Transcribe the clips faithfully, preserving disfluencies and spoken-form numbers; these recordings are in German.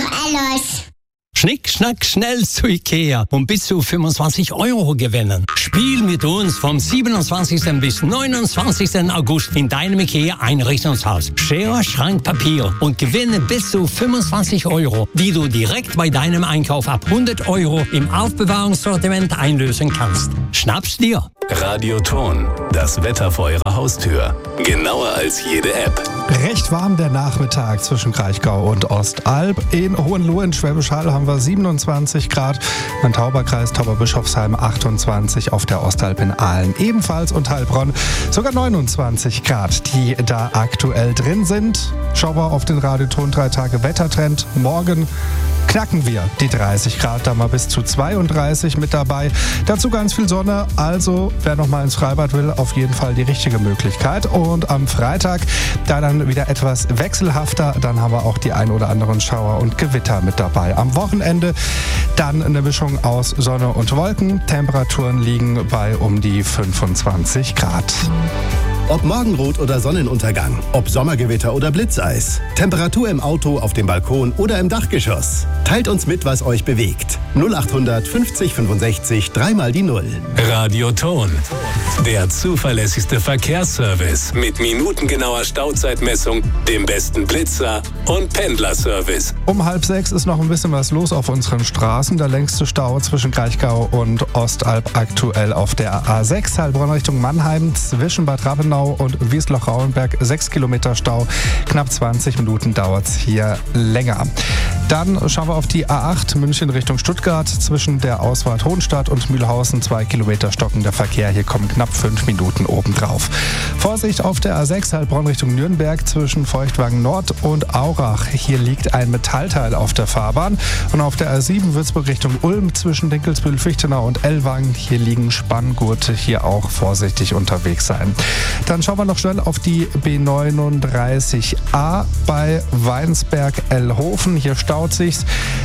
alles. Schnick, schnack, schnell zu Ikea und bis zu fünfundzwanzig Euro gewinnen. Spiel mit uns vom siebenundzwanzigsten bis neunundzwanzigsten August in deinem Ikea-Einrichtungshaus. Schere, Schrank, Papier und gewinne bis zu fünfundzwanzig Euro, die du direkt bei deinem Einkauf ab hundert Euro im Aufbewahrungssortiment einlösen kannst. Schnapp's dir! Radioton, das Wetter vor Ihrer Haustür. Genauer als jede App. Recht warm der Nachmittag zwischen Kraichgau und Ostalb. In Hohenlohe in Schwäbisch Hall haben wir siebenundzwanzig Grad. Im Tauberkreis Tauberbischofsheim achtundzwanzig. Auf der Ostalb in Aalen ebenfalls und Heilbronn sogar neunundzwanzig Grad, die da aktuell drin sind. Schauen wir auf den Radioton drei Tage Wettertrend. Morgen knacken wir die dreißig Grad, da mal bis zu zweiunddreißig mit dabei. Dazu ganz viel Sonne, also wer noch mal ins Freibad will, auf jeden Fall die richtige Möglichkeit. Und am Freitag, da dann wieder etwas wechselhafter, dann haben wir auch die ein oder anderen Schauer und Gewitter mit dabei. Am Wochenende dann eine Mischung aus Sonne und Wolken. Temperaturen liegen bei um die fünfundzwanzig Grad. Ob Morgenrot oder Sonnenuntergang, ob Sommergewitter oder Blitzeis, Temperatur im Auto, auf dem Balkon oder im Dachgeschoss. Teilt uns mit, was euch bewegt. null achthundert fünfzig fünfundsechzig, dreimal die Null. Radioton, der zuverlässigste Verkehrsservice mit minutengenauer Stauzeitmessung, dem besten Blitzer und Pendlerservice. Um halb sechs ist noch ein bisschen was los auf unseren Straßen. Der längste Stau zwischen Kraichgau und Ostalb aktuell auf der A sechs, Heilbronn Richtung Mannheim, zwischen Bad Rappenau und Wiesloch-Rauenberg, sechs Kilometer Stau, knapp zwanzig Minuten dauert es hier länger. Dann schauen wir auf die A acht München Richtung Stuttgart, zwischen der Ausfahrt Hohenstadt und Mühlhausen, zwei Kilometer stockender Verkehr, hier kommen knapp fünf Minuten obendrauf. Vorsicht auf der A sechs Heilbronn Richtung Nürnberg, zwischen Feuchtwagen Nord und Aurach, hier liegt ein Metallteil auf der Fahrbahn. Und auf der A sieben Würzburg Richtung Ulm, zwischen Dinkelsbühl, Fichtenau und Ellwangen, hier liegen Spanngurte, hier auch vorsichtig unterwegs sein. Dann schauen wir noch schnell auf die B neununddreißig A bei Weinsberg-Ellhofen. Hier staut sich's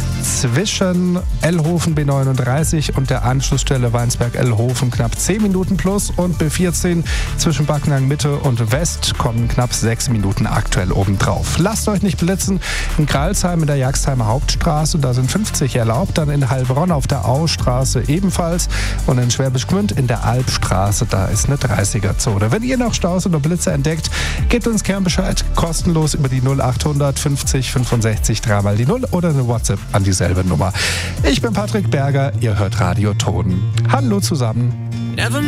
zwischen Ellhofen B neununddreißig und der Anschlussstelle Weinsberg-Ellhofen knapp zehn Minuten plus und B vierzehn zwischen Backnang Mitte und West kommen knapp sechs Minuten aktuell obendrauf. Lasst euch nicht blitzen. In Gralsheim in der Jagstheimer Hauptstraße, da sind fünfzig erlaubt. Dann in Heilbronn auf der Austraße ebenfalls und in Schwäbisch Gmünd in der Albstraße, da ist eine dreißiger-Zone. Wenn ihr noch Staus oder Blitze entdeckt, gebt uns gern Bescheid. Kostenlos über die null achthundert fünfzig fünfundsechzig, dreimal die Null oder eine WhatsApp an dieselbe Nummer. Ich bin Patrick Berger, ihr hört Radioton. Hallo zusammen.